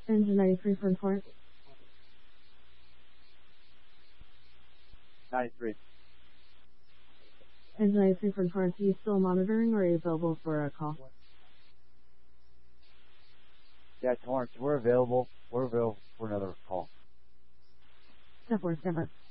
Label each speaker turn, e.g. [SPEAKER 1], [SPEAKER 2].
[SPEAKER 1] Engine 93 for Torrance.
[SPEAKER 2] 93.
[SPEAKER 1] Engine 93 for Torrance. Are you still monitoring or are you available for a call?
[SPEAKER 2] Yeah, Torrance, we're available. We're available for another call.
[SPEAKER 1] 10-4, stand by.